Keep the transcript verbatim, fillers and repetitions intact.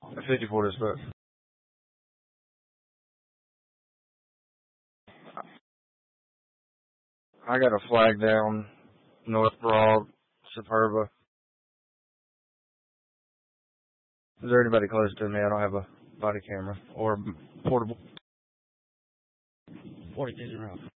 fifty-four dispatch. I got a flag down, North Broad, Superba. Is there anybody close to me? I don't have a body camera or portable. forty-two in a row.